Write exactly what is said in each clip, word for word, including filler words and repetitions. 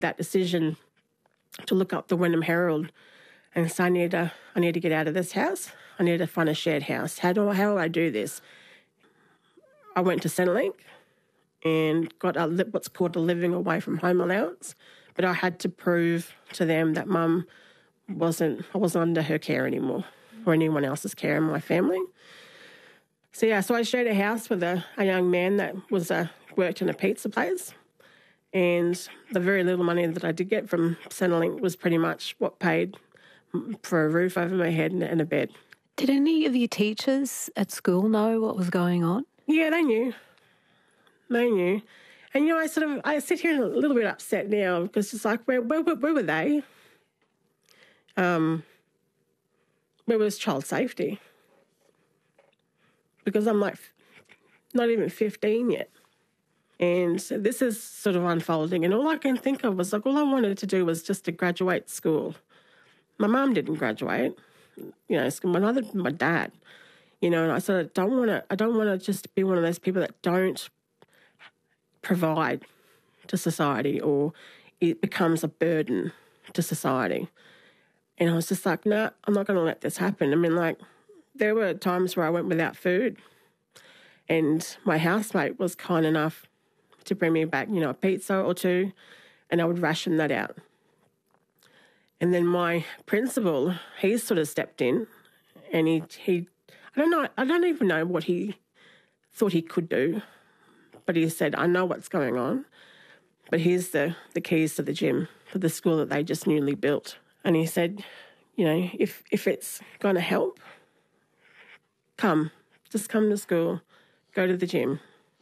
that decision to look up the Wynnum Herald and say, I need to, I need to get out of this house. I need to find a shared house. How do I, how do I do this? I went to Centrelink and got a, what's called a living away from home allowance, but I had to prove to them that Mum wasn't, I wasn't under her care anymore or anyone else's care in my family. So, yeah, so I shared a house with a, a young man that was a, worked in a pizza place, and the very little money that I did get from Centrelink was pretty much what paid for a roof over my head and, and a bed. Did any of your teachers at school know what was going on? Yeah, they knew. They knew. And, you know, I sort of, I sit here a little bit upset now because it's like, where, where, where were they? Um, where was child safety? Because I'm like not even fifteen yet. And so this is sort of unfolding. And all I can think of was like, all I wanted to do was just to graduate school. My mum didn't graduate, you know, my mother, my dad, you know, and I sort of don't want to, I don't want to just be one of those people that don't provide to society or it becomes a burden to society. And I was just like, no, nah, I'm not going to let this happen. I mean, like, there were times where I went without food and my housemate was kind enough to bring me back, you know, a pizza or two, and I would ration that out. And then my principal, he sort of stepped in and he, he I don't know, I don't even know what he thought he could do, but he said, I know what's going on, but here's the, the keys to the gym for the school that they just newly built. And he said, you know, if, if it's going to help, come, just come to school, go to the gym,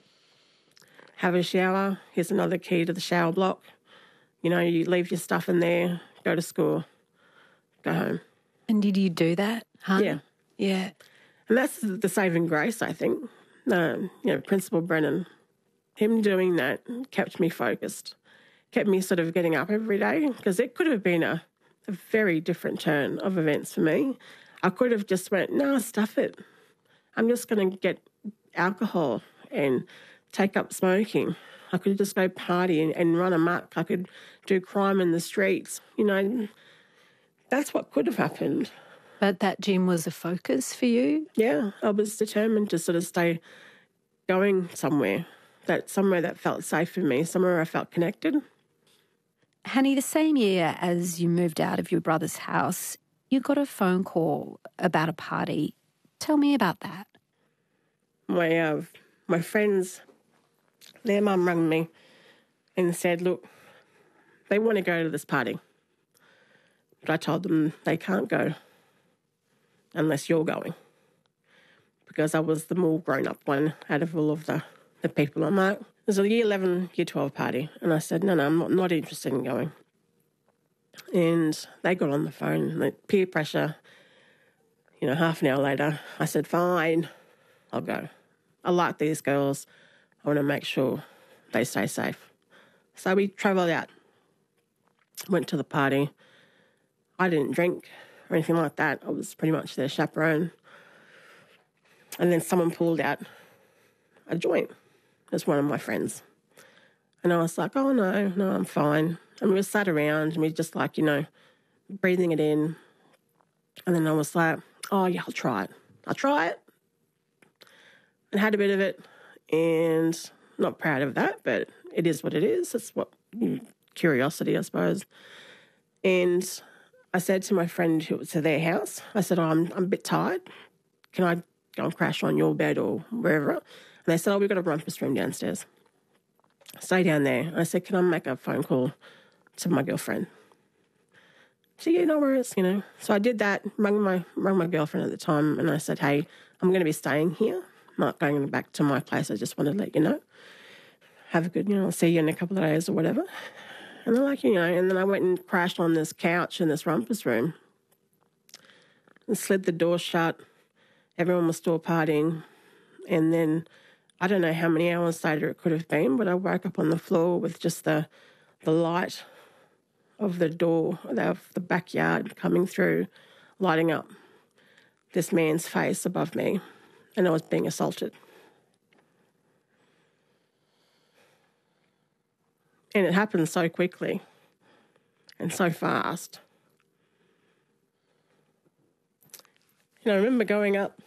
have a shower. Here's another key to the shower block. You know, you leave your stuff in there, go to school, go home. And did you do that, huh? Yeah. Yeah. And that's the saving grace, I think. Um, you know, Principal Brennan, him doing that kept me focused, kept me sort of getting up every day, because it could have been a, a very different turn of events for me. I could have just went, no, stuff it. I'm just going to get alcohol and take up smoking. I could just go party and, and run amok. I could do crime in the streets. You know, that's what could have happened. But that gym was a focus for you? Yeah, I was determined to sort of stay going somewhere, that somewhere that felt safe for me, somewhere I felt connected. Hanny, the same year as you moved out of your brother's house, you got a phone call about a party. Tell me about that. My, uh, my friends, their mum rang me and said, look, they want to go to this party. But I told them they can't go unless you're going, because I was the more grown-up one out of all of the, the people. I'm like, there's a year eleven, year twelve party. And I said, no, no, I'm not, not interested in going. And they got on the phone, like peer pressure. You know, half an hour later, I said, fine, I'll go. I like these girls. I want to make sure they stay safe. So we travelled out, went to the party. I didn't drink or anything like that. I was pretty much their chaperone. And then someone pulled out a joint. It was one of my friends. And I was like, oh, no, no, I'm fine. And we were sat around and we were just like, you know, breathing it in. And then I was like, oh, yeah, I'll try it. I'll try it. And had a bit of it, and not proud of that, but it is what it is. It's what curiosity, I suppose. And I said to my friend who was to their house, I said, oh, I'm, I'm a bit tired. Can I go and crash on your bed or wherever? And they said, oh, we've got a rumpus room downstairs. Stay down there. And I said, can I make a phone call to my girlfriend? She said, yeah, no worries, you know. So I did that, rang my, rang my girlfriend at the time, and I said, hey, I'm going to be staying here. I'm not going back to my place. I just wanted to let you know. Have a good, you know, I'll see you in a couple of days or whatever. And they're like, you know, and then I went and crashed on this couch in this rumpus room and slid the door shut. Everyone was still partying. And then I don't know how many hours later it could have been, but I woke up on the floor with just the the light of the door, of the backyard coming through, lighting up this man's face above me. And I was being assaulted. And it happened so quickly. and so fast. You know, I remember going up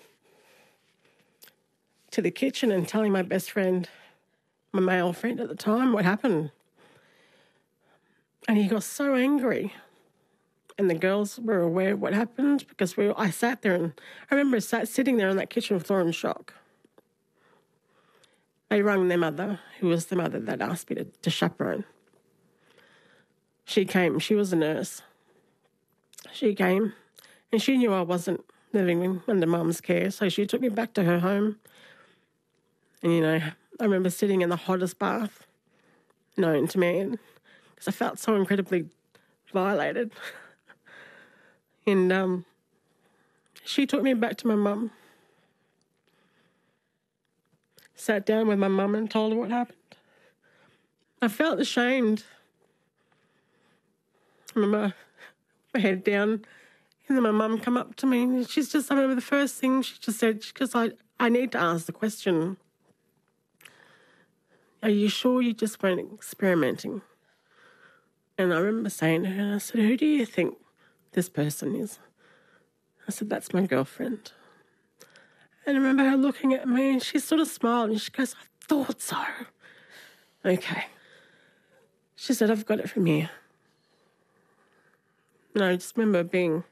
to the kitchen and telling my best friend, my male friend at the time, what happened. And he got so angry. And the girls were aware of what happened because we. I sat there and I remember sat sitting there on that kitchen floor in shock. They rang their mother, who was the mother that asked me to, to chaperone. She came. She was a nurse. She came and she knew I wasn't living under Mum's care, so she took me back to her home. And, you know, I remember sitting in the hottest bath known to man because I felt so incredibly violated. And um, she took me back to my mum. Sat down with my mum and told her what happened. I felt ashamed. I remember my head down, and then my mum come up to me and she's just, I remember the first thing she just said, because I, I need to ask the question, are you sure you just weren't experimenting? And I remember saying to her, I said, who do you think this person is? I said, that's my girlfriend. And I remember her looking at me and she sort of smiled and she goes, I thought so. Okay. She said, I've got it from here. And I just remember being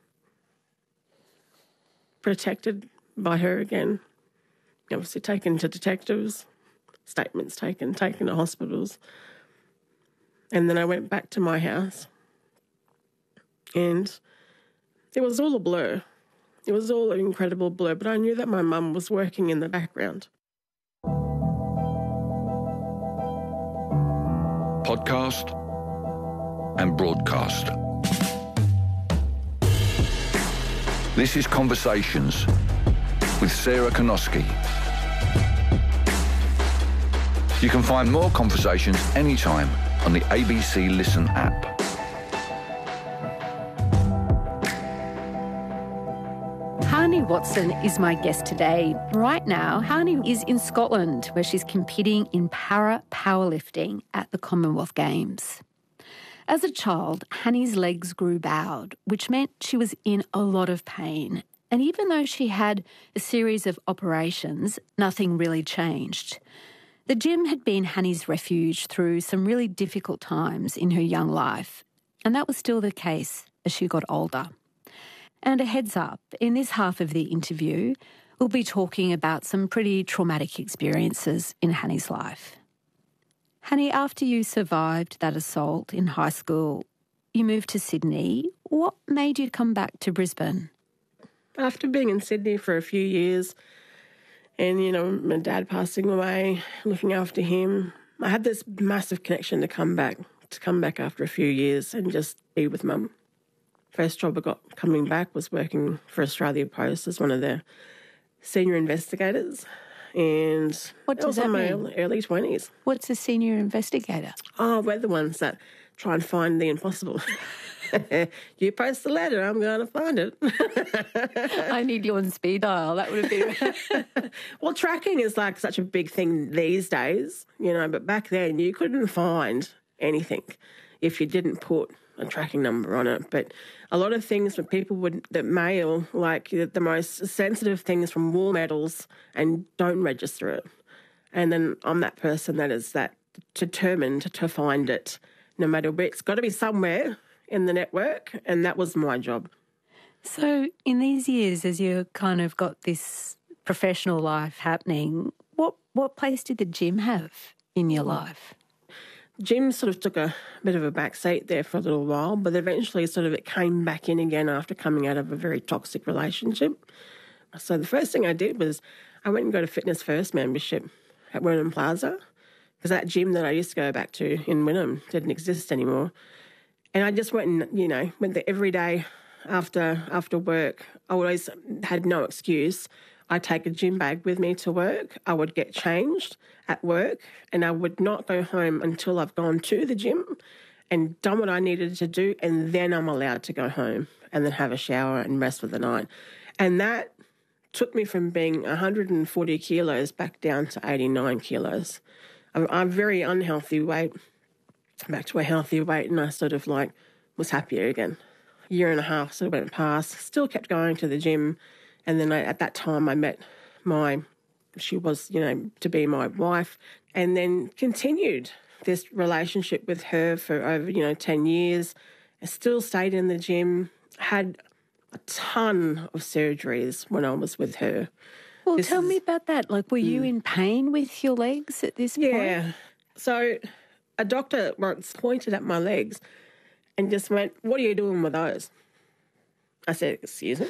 protected by her again. Obviously taken to detectives, statements taken, taken to hospitals. And then I went back to my house and it was all a blur. It was all an incredible blur, but I knew that my mum was working in the background. Podcast and broadcast. This is Conversations with Sarah Konoski. You can find more conversations anytime on the A B C Listen app. Hani Watson is my guest today. Right now, Hani is in Scotland, where she's competing in para powerlifting at the Commonwealth Games. As a child, Hani's legs grew bowed, which meant she was in a lot of pain. And even though she had a series of operations, nothing really changed. The gym had been Hani's refuge through some really difficult times in her young life, and that was still the case as she got older. And a heads up, in this half of the interview, we'll be talking about some pretty traumatic experiences in Hani's life. Hani, after you survived that assault in high school, you moved to Sydney. What made you come back to Brisbane? After being in Sydney for a few years and, you know, my dad passing away, looking after him, I had this massive connection to come back, to come back after a few years and just be with Mum. First job I got coming back was working for Australia Post as one of their senior investigators. And what does that mean? My early twenties. What's a senior investigator? Oh, we're the ones that try and find the impossible. You post the letter, I'm going to find it. I need you on speed dial. That would have been... Well, tracking is like such a big thing these days, you know, but back then you couldn't find anything if you didn't put a tracking number on it. But a lot of things that people would, that mail, like the most sensitive things from war medals and don't register it. And then I'm that person that is that determined to find it no matter where. It's got to be somewhere in the network, and that was my job. So in these years, as you kind of got this professional life happening, what, what place did the gym have in your life? Gym sort of took a bit of a back seat there for a little while, but eventually sort of it came back in again after coming out of a very toxic relationship. So the first thing I did was I went and got a Fitness First membership at Wynnum Plaza, because that gym that I used to go back to in Wynnum didn't exist anymore. And I just went and, you know, went there every day after after work. I always had no excuse. I'd take a gym bag with me to work. I would get changed at work and I would not go home until I've gone to the gym and done what I needed to do, and then I'm allowed to go home and then have a shower and rest for the night. And that took me from being one hundred forty kilos back down to eighty-nine kilos. I'm, I'm very unhealthy weight, back to a healthy weight, and I sort of like was happier again. A year and a half sort of went past, still kept going to the gym. And then I, at that time I met my, she was, you know, to be my wife, and then continued this relationship with her for over, you know, ten years. I still stayed in the gym, had a ton of surgeries when I was with her. Well, This tell is- me about that. Like, were you in pain with your legs at this point? Yeah. So a doctor once pointed at my legs and just went, "What are you doing with those?" I said, "Excuse me?"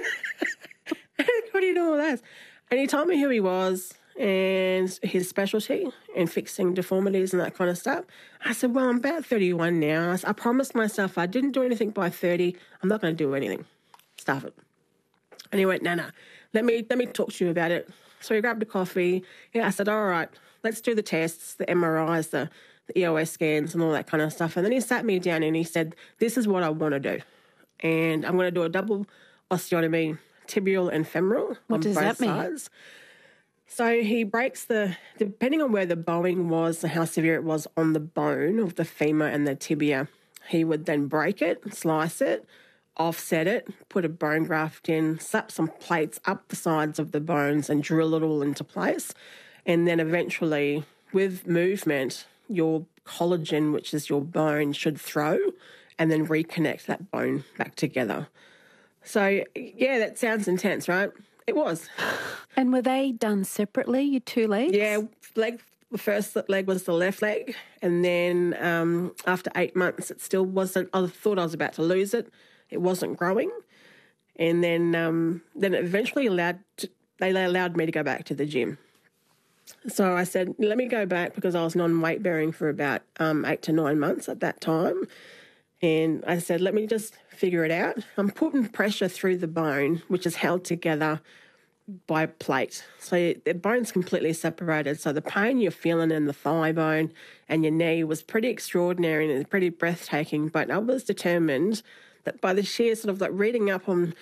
"What are you doing with those?" And he told me who he was and his specialty in fixing deformities and that kind of stuff. I said, "Well, I'm about thirty-one now. I s- I promised myself I didn't do anything by thirty. I'm not going to do anything. Stuff it." And he went, "No, no, let me let me talk to you about it." So he grabbed a coffee. Yeah, I said, "All right, let's do the tests, the M R Is, the, the E O S scans and all that kind of stuff." And then he sat me down and he said, "This is what I want to do. And I'm going to do a double osteotomy, tibial and femoral on does both that mean? sides." So he breaks the, depending on where the bowing was and how severe it was on the bone of the femur and the tibia, he would then break it, slice it, offset it, put a bone graft in, slap some plates up the sides of the bones and drill it all into place. And then eventually, with movement, your collagen, which is your bone, should throw and then reconnect that bone back together. So, yeah, that sounds intense, right? It was. And were they done separately, your two legs? Yeah, leg. The first leg was the left leg, and then um, after eight months, it still wasn't. I thought I was about to lose it. It wasn't growing, and then um, then it eventually allowed. To, they allowed me to go back to the gym. So I said, "Let me go back," because I was non-weight bearing for about um, eight to nine months at that time. And I said, "Let me just figure it out." I'm putting pressure through the bone, which is held together by a plate. So the bone's completely separated. So the pain you're feeling in the thigh bone and your knee was pretty extraordinary and pretty breathtaking. But I was determined that by the sheer sort of like reading up on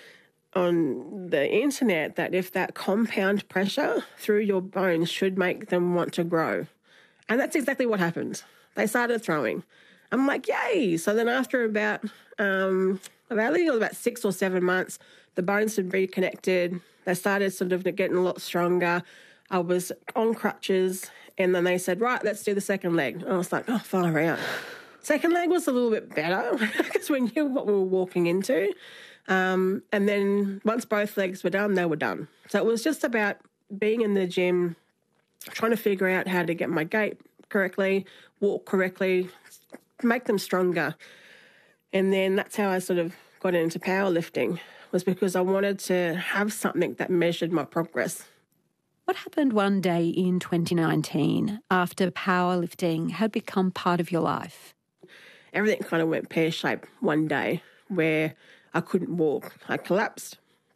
on the internet, that if that compound pressure through your bones should make them want to grow. And that's exactly what happened. They started throwing. I'm like, yay. So then after about, um, about, I think it was about six or seven months, the bones had reconnected. They started sort of getting a lot stronger. I was on crutches, and then they said, "Right, let's do the second leg." I was like, oh, far out. Second leg was a little bit better because we knew what we were walking into. Um, and then once both legs were done, they were done. So it was just about being in the gym, trying to figure out how to get my gait correctly, walk correctly, make them stronger. And then that's how I sort of got into powerlifting, was because I wanted to have something that measured my progress. What happened one day in twenty nineteen after powerlifting had become part of your life? Everything kind of went pear-shaped one day where I couldn't walk. I collapsed.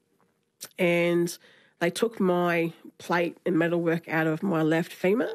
And they took my plate and metalwork out of my left femur.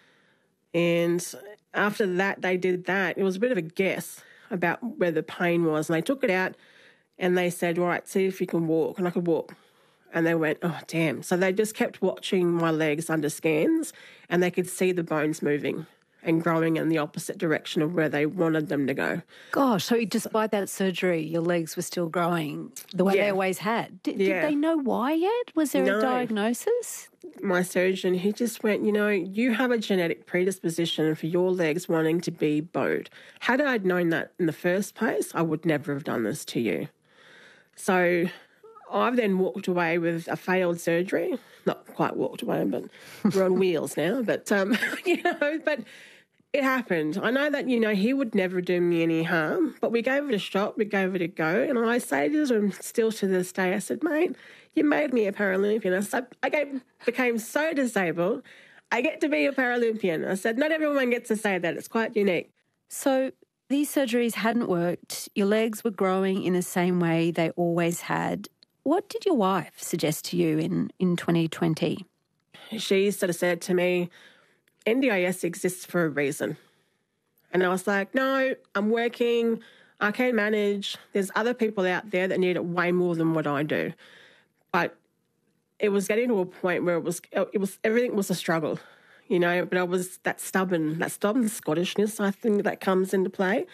And after that, they did that. It was a bit of a guess about where the pain was. And they took it out and they said, "All right, see if you can walk." And I could walk. And they went, "Oh, damn." So they just kept watching my legs under scans, and they could see the bones moving and growing in the opposite direction of where they wanted them to go. Gosh, so despite that surgery, your legs were still growing the way Yeah. they always had. Did, Yeah. did they know why yet? Was there No. a diagnosis? My surgeon, he just went, "You know, you have a genetic predisposition for your legs wanting to be bowed. Had I known that in the first place, I would never have done this to you." So I've then walked away with a failed surgery. Not quite walked away, but we're on wheels now. But, um, you know, but it happened. I know that, you know, he would never do me any harm, but we gave it a shot. We gave it a go. And I say to him still to this day, I said, "Mate, you made me a Paralympian." I said, I gave, became so disabled, I get to be a Paralympian. I said, not everyone gets to say that. It's quite unique. So these surgeries hadn't worked. Your legs were growing in the same way they always had. What did your wife suggest to you in, in twenty twenty? She sort of said to me, "N D I S exists for a reason." And I was like, "No, I'm working. I can manage. There's other people out there that need it way more than what I do." But it was getting to a point where it was, it was, everything was a struggle, you know, but I was that stubborn, that stubborn Scottishness, I think, that comes into play.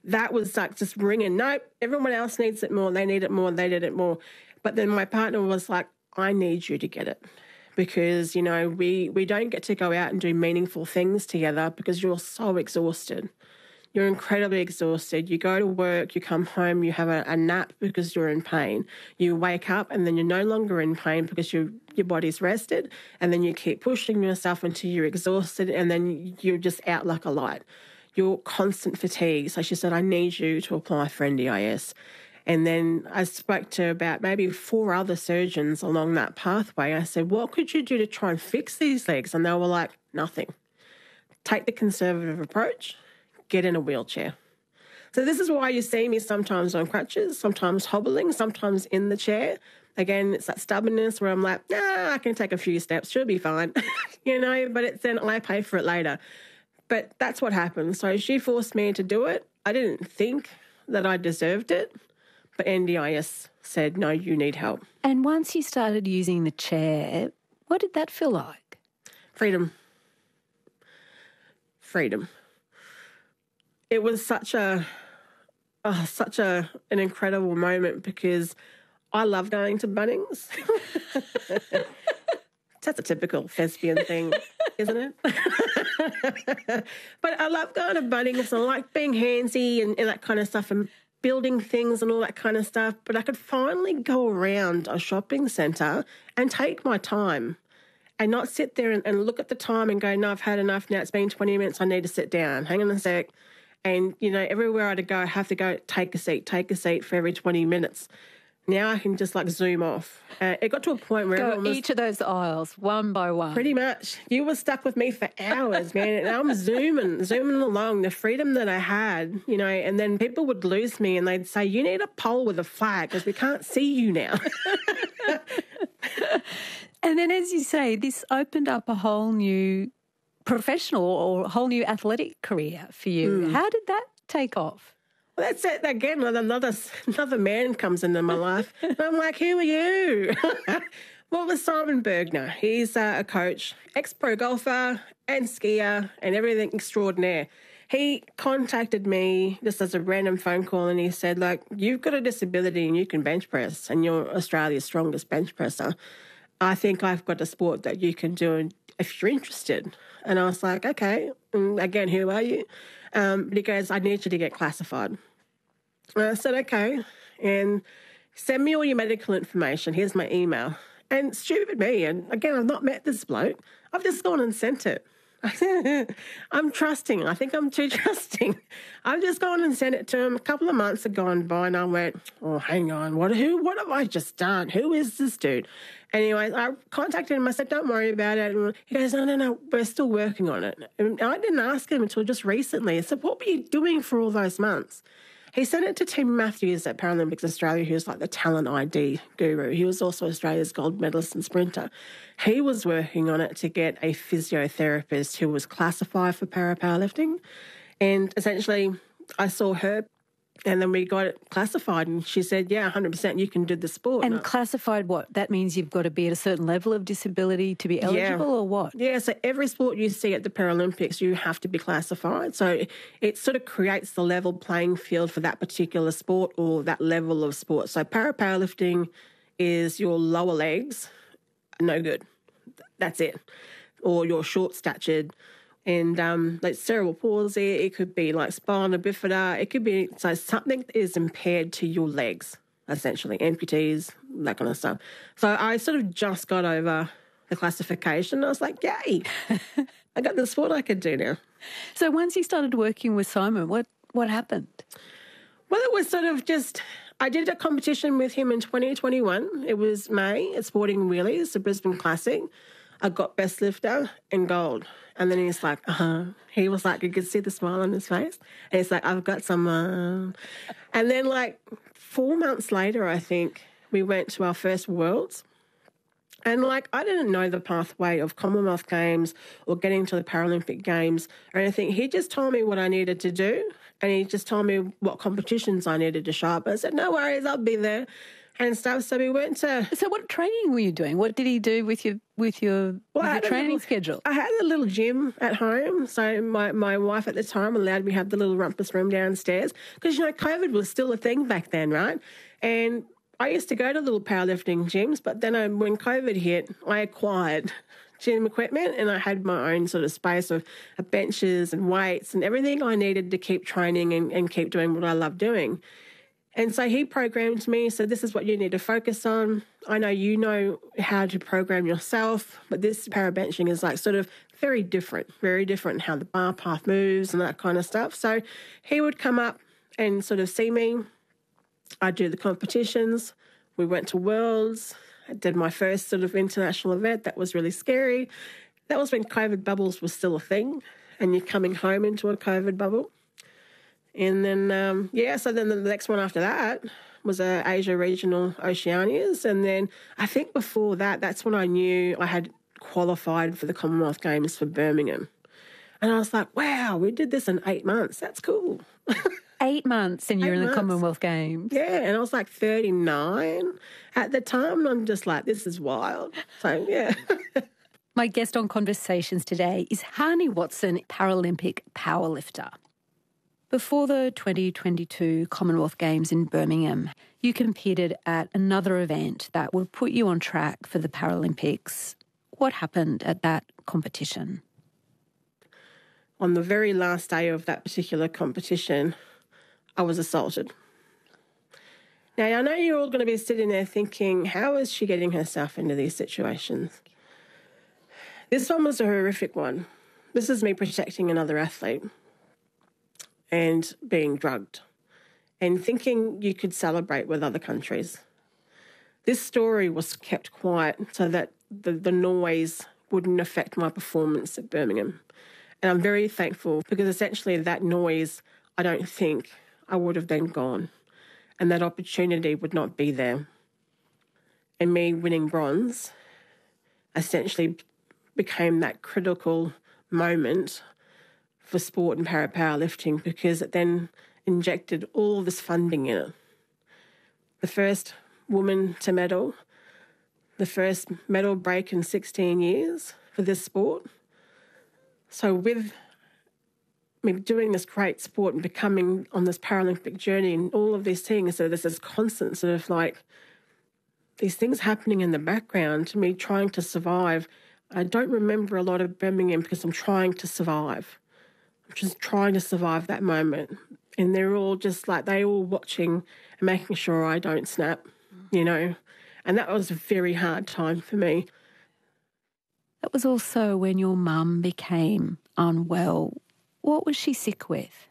that was like just ringing. Nope, everyone else needs it more. They need it more. They need it more. But then my partner was like, I need you to get it because, you know, we, we don't get to go out and do meaningful things together because you're so exhausted. You're incredibly exhausted. You go to work, you come home, you have a, a nap because you're in pain. You wake up and then you're no longer in pain because you, your body's rested, and then you keep pushing yourself until you're exhausted, and then you're just out like a light. You're constant fatigue. So she said, I need you to apply for N D I S. And then I spoke to about maybe four other surgeons along that pathway. I said, what could you do to try and fix these legs? And they were like, nothing. Take the conservative approach. Get in a wheelchair. So this is why you see me sometimes on crutches, sometimes hobbling, sometimes in the chair. Again, it's that stubbornness where I'm like, nah, I can take a few steps, she'll be fine, you know, but it's then I pay for it later. But that's what happened. So she forced me to do it. I didn't think that I deserved it, but N D I S said, no, you need help. And once you started using the chair, what did that feel like? Freedom. Freedom. It was such a, oh, such a an incredible moment because I love going to Bunnings. That's a typical thespian thing, isn't it? But I love going to Bunnings. I like being handsy and, and that kind of stuff and building things and all that kind of stuff. But I could finally go around a shopping centre and take my time and not sit there and, and look at the time and go, no, I've had enough now. It's been twenty minutes. I need to sit down. Hang on a sec. And, you know, everywhere I'd go, I have to go, take a seat, take a seat for every twenty minutes. Now I can just, like, zoom off. Uh, it got to a point where... Go was, each of those aisles, one by one. Pretty much. You were stuck with me for hours, man. And I'm zooming, zooming along, the freedom that I had, you know, and then people would lose me and they'd say, you need a pole with a flag because we can't see you now. And then, as you say, this opened up a whole new professional or a whole new athletic career for you. Mm. How did that take off? Well, that's it. Again, another another man comes into my life. And I'm like, who are you? Well, it was Simon Bergner. He's uh, a coach, ex-pro golfer and skier and everything extraordinaire. He contacted me just as a random phone call and he said, like, you've got a disability and you can bench press and you're Australia's strongest bench presser. I think I've got a sport that you can do if you're interested. And I was like, okay. And again, who are you? Um, but he goes, I need you to get classified. And I said, okay. And send me all your medical information. Here's my email. And stupid me. And again, I've not met this bloke. I've just gone and sent it. I'm trusting. I think I'm too trusting. I've just gone and sent it to him. A couple of months have gone by and I went, oh, hang on. What, who, what have I just done? Who is this dude? Anyway, I contacted him. I said, don't worry about it. And he goes, no, no, no, we're still working on it. And I didn't ask him until just recently. I said, what were you doing for all those months? He sent it to Tim Matthews at Paralympics Australia, who's like the talent I D guru. He was also Australia's gold medalist and sprinter. He was working on it to get a physiotherapist who was classified for para-powerlifting. And essentially, I saw her and then we got it classified and she said, yeah, one hundred percent you can do the sport. And classified what? That means you've got to be at a certain level of disability to be eligible yeah. or what? Yeah, so every sport you see at the Paralympics, you have to be classified. So it sort of creates the level playing field for that particular sport or that level of sport. So para-powerlifting is your lower legs, no good. That's it. Or you're short-statured. And um, like cerebral palsy, it could be like spina bifida. It could be so something is impaired to your legs, essentially, amputees, that kind of stuff. So I sort of just got over the classification. I was like, yay, I got the sport I could do now. So once you started working with Simon, what, what happened? Well, it was sort of just, I did a competition with him in twenty twenty-one. It was May at Sporting Wheelies, the Brisbane Classic. I got best lifter and gold. And then he's like, uh-huh. He was like, you could see the smile on his face. And he's like, I've got some... Uh... And then like four months later, I think, we went to our first Worlds. And like, I didn't know the pathway of Commonwealth Games or getting to the Paralympic Games or anything. He just told me what I needed to do. And he just told me what competitions I needed to show up. I said, no worries, I'll be there. and stuff. So we went to... So what training were you doing? What did he do with your with your, well, with your training little, schedule? I had a little gym at home. So my, my wife at the time allowed me to have the little rumpus room downstairs because, you know, COVID was still a thing back then, right? And I used to go to little powerlifting gyms, but then I, when COVID hit, I acquired gym equipment and I had my own sort of space of, of benches and weights and everything I needed to keep training and, and keep doing what I love doing. And so he programmed me, so this is what you need to focus on. I know you know how to program yourself, but this parabenching is like sort of very different, very different how the bar path moves and that kind of stuff. So he would come up and sort of see me. I'd do the competitions. We went to Worlds. I did my first sort of international event. That was really scary. That was when COVID bubbles was still a thing and you're coming home into a COVID bubble. And then, um, yeah, so then the next one after that was a Asia Regional Oceanias. And then I think before that, that's when I knew I had qualified for the Commonwealth Games for Birmingham. And I was like, wow, we did this in eight months. That's cool. Eight months and you're Eight in the months. Commonwealth Games. Yeah, and I was like thirty-nine at the time. And I'm just like, this is wild. So, yeah. My guest on Conversations today is Hani Watson, Paralympic powerlifter. Before the twenty twenty-two Commonwealth Games in Birmingham, you competed at another event that would put you on track for the Paralympics. What happened at that competition? On the very last day of that particular competition, I was assaulted. Now, I know you're all going to be sitting there thinking, how is she getting herself into these situations? This one was a horrific one. This is me protecting another athlete and being drugged and thinking you could celebrate with other countries. This story was kept quiet so that the, the noise wouldn't affect my performance at Birmingham. And I'm very thankful because essentially that noise, I don't think I would have then gone and that opportunity would not be there. And me winning bronze essentially became that critical moment for sport and para-powerlifting because it then injected all this funding in it. The first woman to medal, the first medal break in sixteen years for this sport. So with me doing this great sport and becoming on this Paralympic journey and all of these things, so there's this constant sort of like these things happening in the background to me trying to survive. I don't remember a lot of Birmingham because I'm trying to survive. I'm just trying to survive that moment. And they're all just like, they all watching and making sure I don't snap, you know. And that was a very hard time for me. That was also when your mum became unwell. What was she sick with?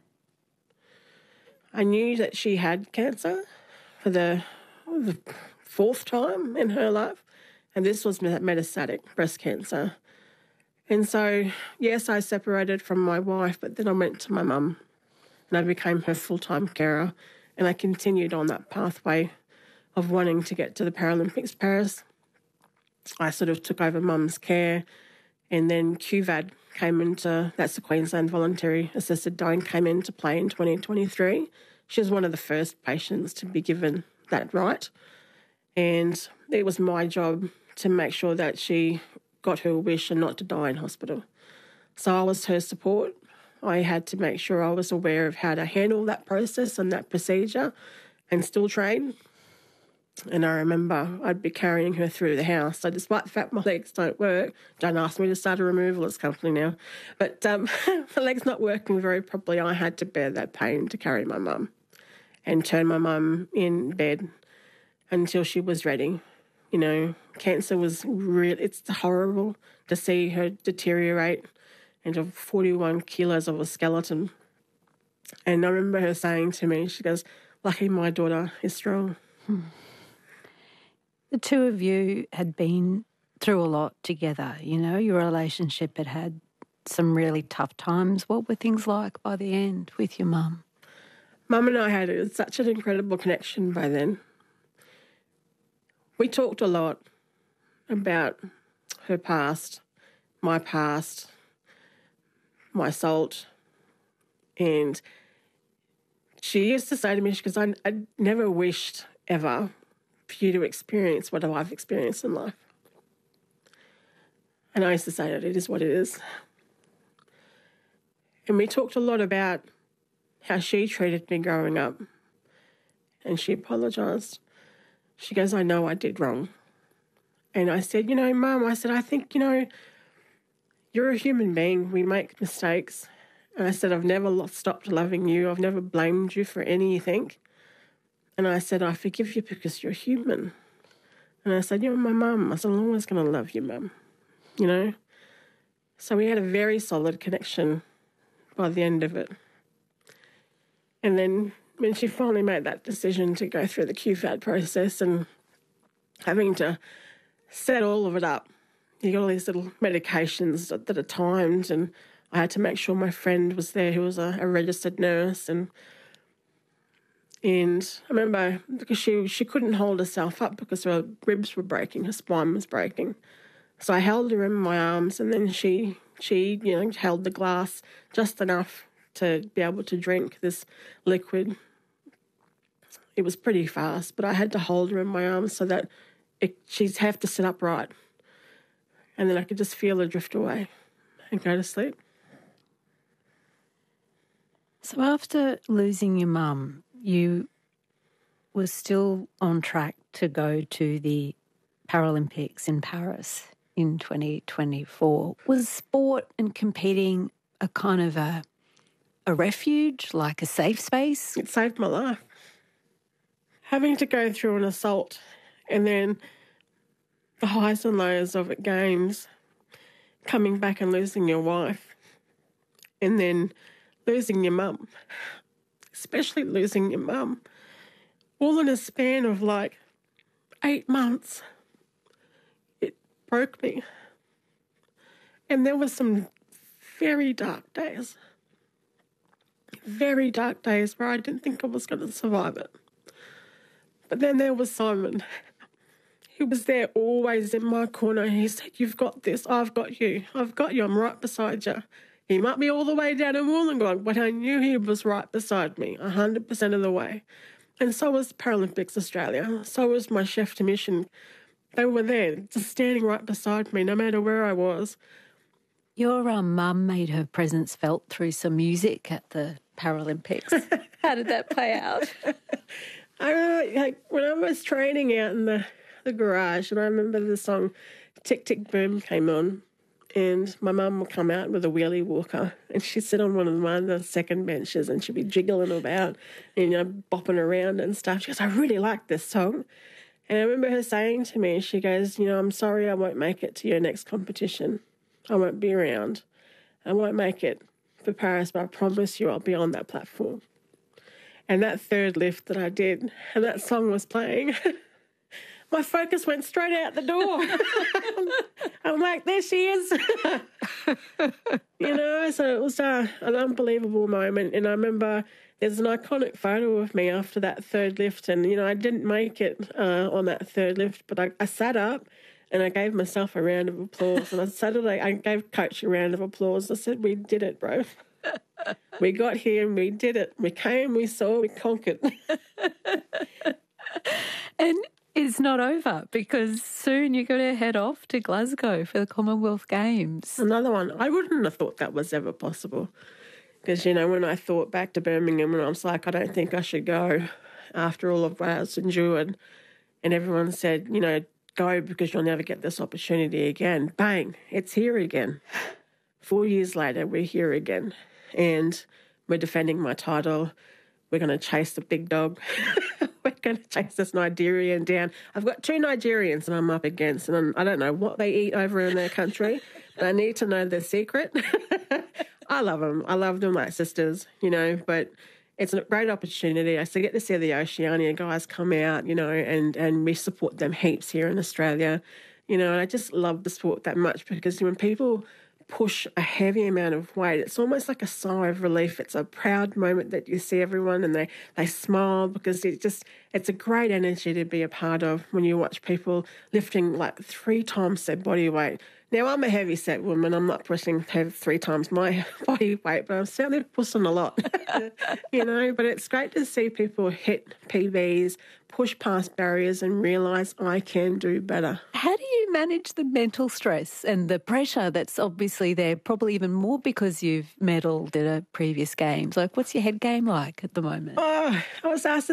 I knew that she had cancer for the, the fourth time in her life. And this was metastatic breast cancer. And so, yes, I separated from my wife, but then I went to my mum and I became her full-time carer. And I continued on that pathway of wanting to get to the Paralympics Paris. I sort of took over mum's care, and then Q V A D came into, that's the Queensland Voluntary Assisted Dying, came into play in twenty twenty-three. She was one of the first patients to be given that right. And it was my job to make sure that she got her wish and not to die in hospital. So I was her support. I had to make sure I was aware of how to handle that process and that procedure and still train. And I remember I'd be carrying her through the house. So despite the fact my legs don't work, don't ask me to start a removalist company now, but um, my legs not working very properly, I had to bear that pain to carry my mum and turn my mum in bed until she was ready. You know, cancer was really, it's horrible to see her deteriorate into forty-one kilos of a skeleton. And I remember her saying to me, she goes, lucky my daughter is strong. Hmm. The two of you had been through a lot together, you know, your relationship had had some really tough times. What were things like by the end with your mum? Mum and I had such an incredible connection by then. We talked a lot about her past, my past, my assault, and she used to say to me, she goes, I, I never wished ever for you to experience what I've experienced in life. And I used to say that it is what it is. And we talked a lot about how she treated me growing up. And she apologised. She goes, I know I did wrong. And I said, you know, Mum, I said, I think, you know, you're a human being. We make mistakes. And I said, I've never stopped loving you. I've never blamed you for anything. And I said, I forgive you because you're human. And I said, you're my mum. I said, I'm always going to love you, Mum. You know? So we had a very solid connection by the end of it. And then when she finally made that decision to go through the Q FAD process and having to set all of it up, you got all these little medications that are timed, and I had to make sure my friend was there who was a, a registered nurse. And and I remember because she, she couldn't hold herself up because her ribs were breaking, her spine was breaking. So I held her in my arms, and then she, she you know, held the glass just enough to be able to drink this liquid. It was pretty fast, but I had to hold her in my arms so that it, she'd have to sit upright. And then I could just feel her drift away and go to sleep. So after losing your mum, you were still on track to go to the Paralympics in Paris in twenty twenty-four. Was sport and competing a kind of a, a refuge, like a safe space? It saved my life. Having to go through an assault and then the highs and lows of it, games, coming back and losing your wife, and then losing your mum, especially losing your mum, all in a span of like eight months. It broke me. And there were some very dark days, very dark days where I didn't think I was going to survive it. But then there was Simon. He was there always in my corner. He said, you've got this. I've got you. I've got you. I'm right beside you. He might be all the way down in Wollongong, but I knew he was right beside me one hundred percent of the way. And so was Paralympics Australia. So was my chef de mission. They were there, just standing right beside me, no matter where I was. Your um, mum made her presence felt through some music at the Paralympics. How did that play out? I remember, like, when I was training out in the, the garage, and I remember the song Tick Tick Boom came on, and my mum would come out with a wheelie walker, and she'd sit on one of, one of the second benches, and she'd be jiggling about and, you know, bopping around and stuff. She goes, I really like this song. And I remember her saying to me, she goes, you know, I'm sorry I won't make it to your next competition. I won't be around. I won't make it for Paris, but I promise you I'll be on that platform. And that third lift that I did, and that song was playing, my focus went straight out the door. I'm like, there she is. You know, so it was uh, an unbelievable moment. And I remember there's an iconic photo of me after that third lift. And, you know, I didn't make it uh, on that third lift, but I, I sat up and I gave myself a round of applause. And I Saturday, I gave Coach a round of applause. I said, we did it, bro. We got here and we did it. We came, we saw, we conquered. And it's not over because soon you're going to head off to Glasgow for the Commonwealth Games. Another one. I wouldn't have thought that was ever possible because, you know, when I thought back to Birmingham and I was like, I don't think I should go after all of what I was endured, and everyone said, you know, go because you'll never get this opportunity again. Bang, it's here again. Four years later, we're here again. And we're defending my title. We're going to chase the big dog. We're going to chase this Nigerian down. I've got two Nigerians that I'm up against, and I'm, I don't know what they eat over in their country, but I need to know their secret. I love them. I love them like sisters, you know, but it's a great opportunity. I still get to see the Oceania guys come out, you know, and, and we support them heaps here in Australia, you know, and I just love the sport that much because when people push a heavy amount of weight, it's almost like a sigh of relief. It's a proud moment that you see everyone and they, they smile because it just, it's a great energy to be a part of when you watch people lifting like three times their body weight, Now, I'm a heavy-set woman. I'm not pushing have three times my body weight, but I'm certainly pushing a lot, you know. But it's great to see people hit P Bs, push past barriers and realise I can do better. How do you manage the mental stress and the pressure that's obviously there, probably even more because you've medalled at a previous games? Like, what's your head game like at the moment? Oh, I was asked